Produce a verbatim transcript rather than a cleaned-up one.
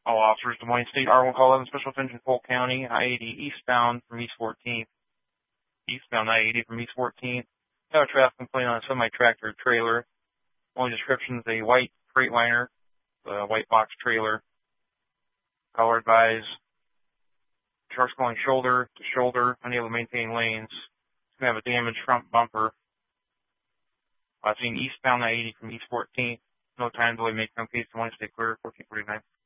All officers, Des Moines State, R one Call eleven, Special Attention, Polk County, I eighty eastbound from East fourteenth. Eastbound I eighty from East fourteenth. Got a traffic complaint on a semi-tractor trailer. Only description is a white Freightliner, a white box trailer. Caller advised, truck's going shoulder to shoulder, unable to maintain lanes. It's going to have a damaged front bumper. Uh, seen eastbound I eighty from East fourteenth. No time delay, make some case, Des Moines State clear, fourteen forty-nine.